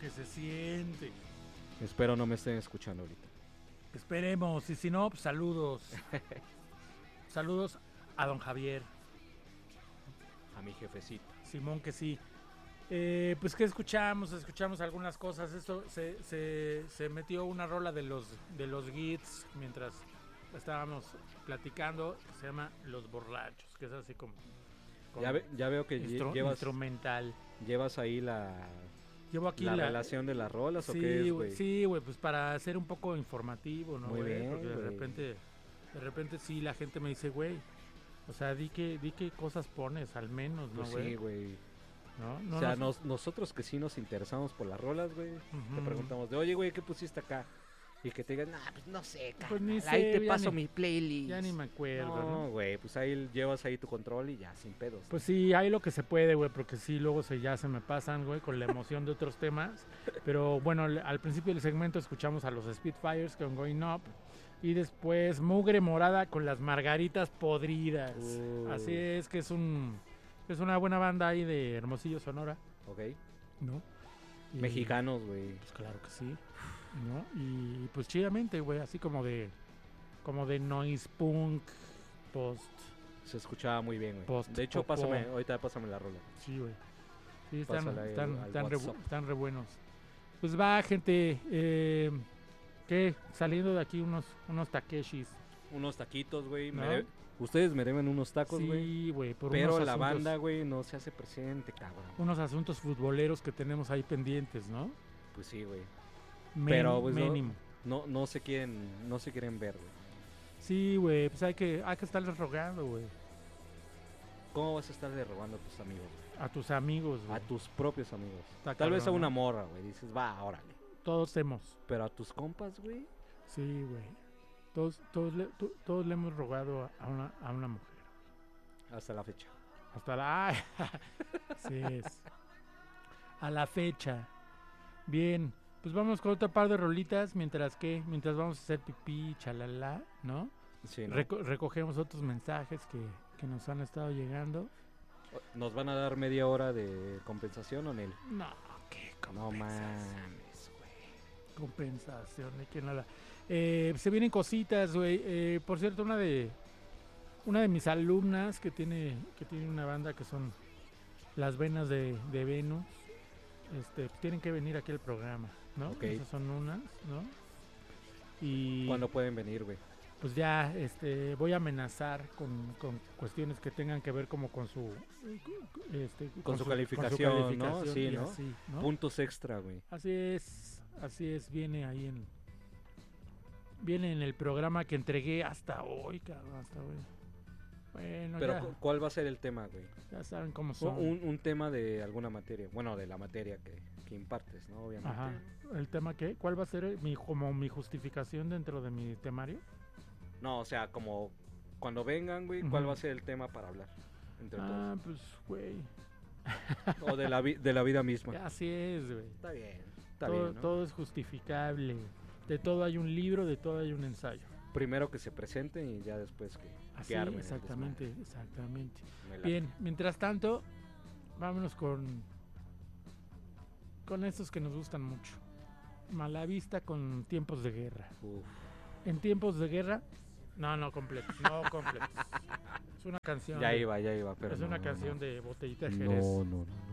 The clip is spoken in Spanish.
que se siente. Espero no me estén escuchando ahorita. Esperemos, y si no, pues saludos. Saludos a don Javier. A mi jefecito. Simón, que sí. Pues que escuchamos algunas cosas. Esto se metió una rola de los Gits mientras estábamos platicando, que se llama Los Borrachos, que es así como Ya veo que llevas instrumental. Llevas ahí la Llevo aquí la relación de las rolas, ¿o qué es, güey? Sí, güey, pues para ser un poco informativo, ¿no, Muy güey? bien, Porque de repente sí la gente me dice, güey, o sea, di qué cosas pones, al menos, ¿no, Pues güey? sí, güey. ¿No? O sea, nosotros que sí nos interesamos por las rolas, güey, te preguntamos de, oye, güey, ¿qué pusiste acá? Y que te digan, pues no sé, pues ni sé, ahí te paso mi playlist. Ya ni me acuerdo, ¿no? No, güey, pues ahí llevas ahí tu control y ya, sin pedos. Pues sí, hay lo que se puede, güey, porque sí, luego ya se me pasan, güey, con la emoción de otros temas. Pero bueno, al principio del segmento escuchamos a los Spitfires con Going Up. Y después Mugre Morada con las Margaritas Podridas. Así es que es una buena banda ahí de Hermosillo, Sonora. Ok. ¿No? Mexicanos, güey. Pues claro que sí, ¿no? Y pues chidamente, güey, así como de noise punk, post. Se escuchaba muy bien, güey. De hecho, ahorita pásame la rola. Sí, güey. Sí, están re buenos. Pues va, gente, ¿qué? Saliendo de aquí unos Takeshis. Unos taquitos, güey. ¿No? Ustedes me deben unos tacos, güey. Sí, güey. Pero la banda, güey, no se hace presente, cabrón. Unos asuntos futboleros que tenemos ahí pendientes, ¿no? Pues sí, güey. Pero pues mínimo. No se quieren ver, güey. Sí, güey, pues hay que estarles rogando, güey. ¿Cómo vas a estar derrobando a tus amigos, güey? A tus amigos, güey. A tus propios amigos. Está Tal cabrón, vez a una ¿no? morra, güey. Dices, va, órale. Todos hemos. Pero a tus compas, güey. Sí, güey. Todos le hemos rogado a una mujer. Hasta la fecha. Hasta la... sí es. A la fecha. Bien, pues vamos con otra par de rolitas mientras vamos a hacer pipí, chalala, ¿no? Sí, ¿no? Recogemos otros mensajes que nos han estado llegando. ¿Nos van a dar media hora de compensación o Nel? No, qué compensación. No mames, güey. Compensación, ¿de qué nada? Se vienen cositas, güey. Por cierto, una de mis alumnas que tiene una banda que son Las Venas de Venus, tienen que venir aquí al programa, ¿no? Ok. Esas son unas, ¿no? Y ¿Cuándo pueden venir, güey? pues ya voy a amenazar con cuestiones que tengan que ver como con su Con su calificación, ¿no? calificación Sí, y ¿no? así, ¿no? Puntos extra, güey. Así es, viene ahí viene en el programa que entregué hasta hoy, cabrón, hasta hoy. Bueno, Pero ya, ¿cuál va a ser el tema, güey? ya saben cómo son. Un tema de alguna materia. Bueno, de la materia que impartes, ¿no? Obviamente. Ajá. ¿El tema qué? ¿Cuál va a ser mi justificación dentro de mi temario? No, o sea, como cuando vengan, güey, ¿cuál va a ser el tema para hablar? Entre todos. Pues, güey. O de la vida misma. Así es, güey. Está bien, ¿no? Todo es justificable. De todo hay un libro, de todo hay un ensayo. Primero que se presenten y ya después que armen. Exactamente. Me late. Bien, mientras tanto, vámonos con estos que nos gustan mucho. Malavista con Tiempos de Guerra. Uf. En Tiempos de Guerra, no completos. Es una canción. Ya iba, pero es una canción de Botellita de No, Jerez. no.